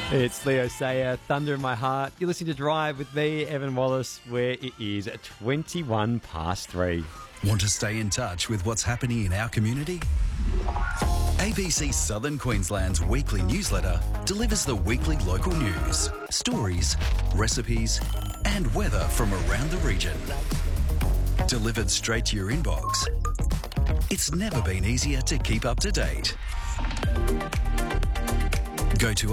It's Leo Sayer, Thunder in My Heart. You're listening to Drive with me, Evan Wallace, where it is 21 past 3. Want to stay in touch with what's happening in our community? ABC Southern Queensland's weekly newsletter delivers the weekly local news, stories, recipes, and weather from around the region. Delivered straight to your inbox. It's never been easier to keep up to date. Go to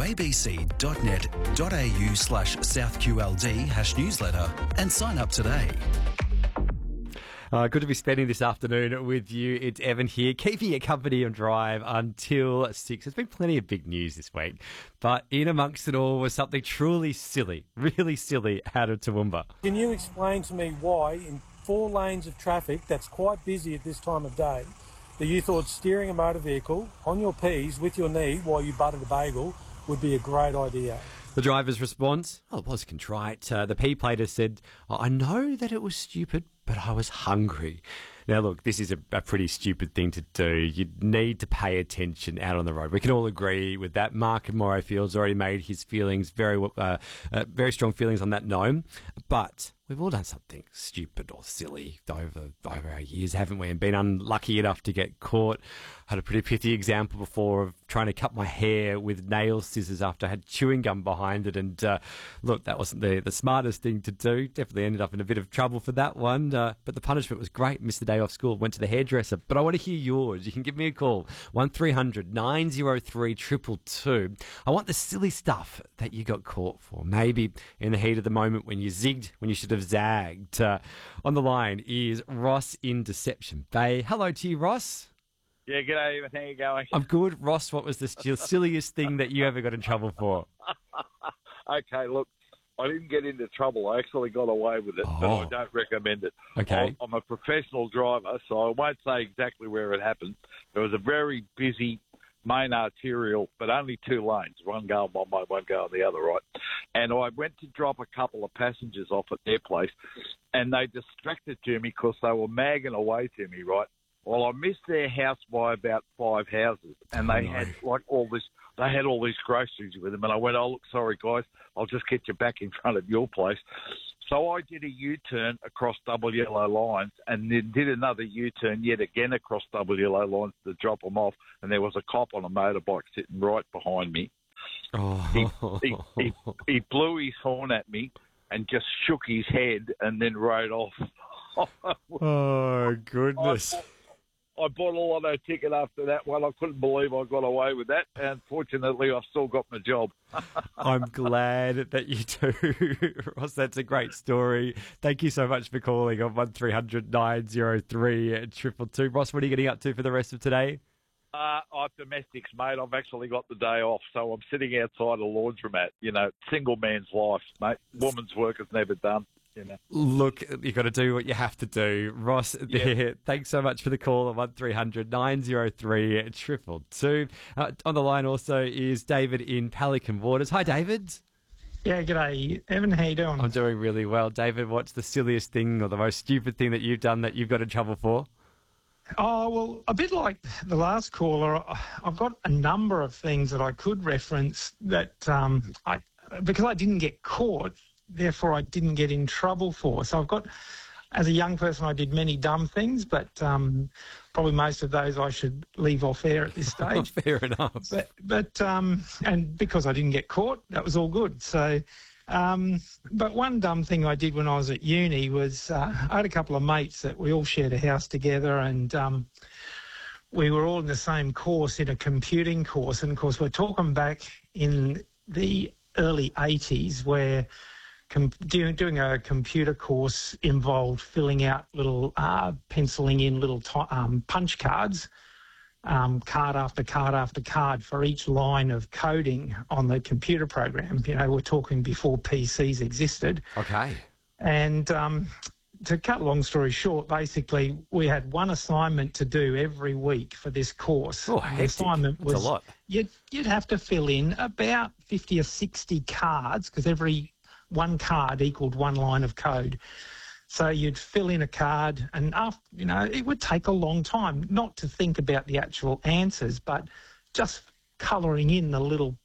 abc.net.au/SouthQLD #newsletter and sign up today. Good to be spending this afternoon with you. It's Evan here, keeping you company on Drive until 6. There's been plenty of big news this week, but in amongst it all was something truly silly, really silly out of Toowoomba. Can you explain to me why in 4 lanes of traffic that's quite busy at this time of day, that you thought steering a motor vehicle on your P's with your knee while you buttered a bagel would be a great idea? The driver's response, it was contrite. The P-plater said, I know that it was stupid, but I was hungry. Now, look, this is a pretty stupid thing to do. You need to pay attention out on the road. We can all agree with that. Mark in Morayfield's already made his feelings very strong feelings on that gnome. But we've all done something stupid or silly over our years, haven't we? And been unlucky enough to get caught. Had a pretty pithy example before of trying to cut my hair with nail scissors after I had chewing gum behind it. And look, that wasn't the smartest thing to do. Definitely ended up in a bit of trouble for that one. But the punishment was great. Missed the day off school, went to the hairdresser. But I want to hear yours. You can give me a call, 1300 903 222. I want the silly stuff that you got caught for. Maybe in the heat of the moment when you zigged when you should have zagged. On the line is Ross in Deception Bay. Hello to you, Ross. Yeah, g'day, Evan. How you going? I'm good. Ross, what was the silliest thing that you ever got in trouble for? Okay, look, I didn't get into trouble. I actually got away with it, but I don't recommend it. Okay. I'm a professional driver, so I won't say exactly where it happened. There was a very busy main arterial, but only 2 lanes, one going one way, one going the other, right? And I went to drop a couple of passengers off at their place, and they distracted to me because they were magging away to me, right? Well, I missed their house by about 5 houses, and they had like all this. They had all these groceries with them, and I went, "Oh, look, sorry guys, I'll just get you back in front of your place." So I did a U-turn across double yellow lines, and then did another U-turn yet again across double yellow lines to drop them off. And there was a cop on a motorbike sitting right behind me. Oh. He blew his horn at me and just shook his head and then rode off. Oh, goodness. I bought a lotto ticket after that one. I couldn't believe I got away with that. And fortunately, I've still got my job. I'm glad that you do, Ross. That's a great story. Thank you so much for calling on 1300 903 222. Ross, what are you getting up to for the rest of today? Domestics, mate. I've actually got the day off, so I'm sitting outside a laundromat. You know, single man's life, mate. Woman's work is never done. You know. Look, you've got to do what you have to do. Ross, there, thanks so much for the call on 1300 903 222. On the line also is David in Pelican Waters. Hi, David. Yeah, g'day, Evan. How you doing? I'm doing really well. David, what's the silliest thing or the most stupid thing that you've done that you've got in trouble for? Oh, well, a bit like the last caller, I've got a number of things that I could reference that because I didn't get caught, therefore I didn't get in trouble for. So I've got, as a young person, I did many dumb things, but probably most of those I should leave off air at this stage. Fair enough. But and because I didn't get caught, that was all good. So, but one dumb thing I did when I was at uni was I had a couple of mates that we all shared a house together, and we were all in the same course, in a computing course. And of course, we're talking back in the early 80s where doing a computer course involved filling out little, penciling in little punch cards, card after card after card for each line of coding on the computer program. You know, we're talking before PCs existed. Okay. And to cut a long story short, basically we had one assignment to do every week for this course. Oh, the assignment was that's a lot. You'd have to fill in about 50 or 60 cards because every one card equaled one line of code. So you'd fill in a card, and after, you know, it would take a long time, not to think about the actual answers, but just colouring in the little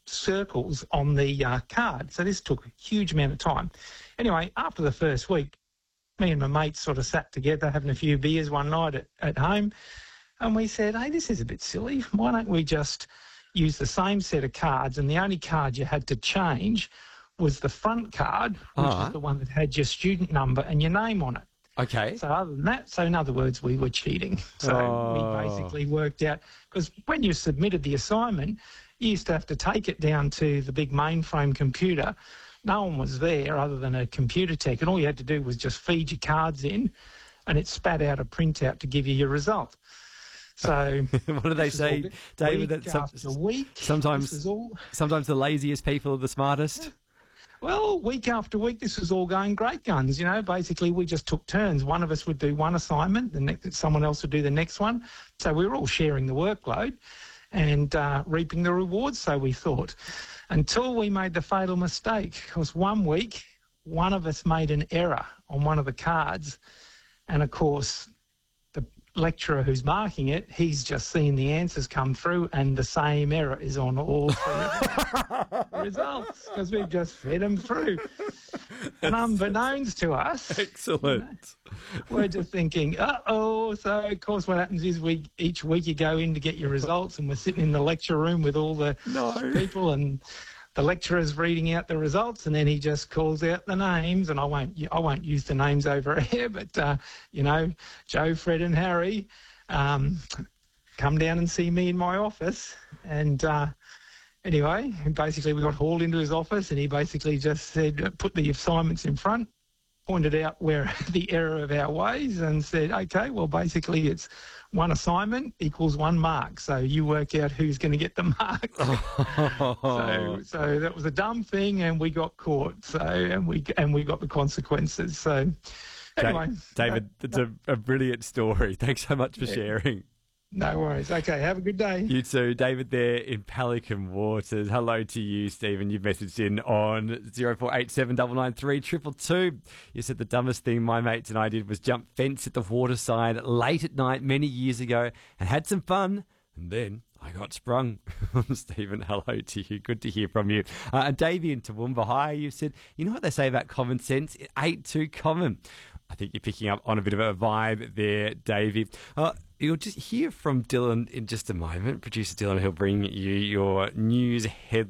circles on the card. So this took a huge amount of time. Anyway, after the first week, me and my mates sort of sat together having a few beers one night at home, and we said, hey, this is a bit silly. Why don't we just use the same set of cards, and the only card you had to change was the front card, which is the one that had your student number and your name on it. Okay. So other than that, so in other words, we were cheating. So we basically worked out, because when you submitted the assignment, you used to have to take it down to the big mainframe computer. No one was there other than a computer tech, and all you had to do was just feed your cards in, and it spat out a printout to give you your result. So what do they say, David? That after week, sometimes the laziest people are the smartest. Well, week after week, this was all going great guns. You know, basically we just took turns. One of us would do one assignment, someone else would do the next one. So we were all sharing the workload and reaping the rewards, so we thought, until we made the fatal mistake. Because one week, one of us made an error on one of the cards, and of course, the lecturer who's marking it, he's just seen the answers come through, and the same error is on all three of the results, because we've just fed them through. And unbeknownst to us, excellent, we're just thinking, uh-oh. So, of course, what happens is each week you go in to get your results, and we're sitting in the lecture room with all the people, and the lecturer's reading out the results, and then he just calls out the names, and I won't use the names over here, but, you know, Joe, Fred and Harry, come down and see me in my office. And anyway, basically we got hauled into his office, and he basically just said, put the assignments in front, pointed out where the error of our ways, and said, okay, well, basically it's one assignment equals 1 mark. So you work out who's going to get the mark. So that was a dumb thing, and we got caught. So and we got the consequences. So anyway, David, it's a brilliant story. Thanks so much for sharing. No worries. Okay, have a good day. You too. David there in Pelican Waters. Hello to you, Stephen. You've messaged in on 0487 993 222. You said the dumbest thing my mates and I did was jump fence at the waterside late at night many years ago and had some fun, and then I got sprung. Stephen, hello to you. Good to hear from you. And Davey in Toowoomba, hi. You said, you know what they say about common sense? It ain't too common. I think you're picking up on a bit of a vibe there, Davey. You'll just hear from Dylan in just a moment. Producer Dylan, he'll bring you your news headlines.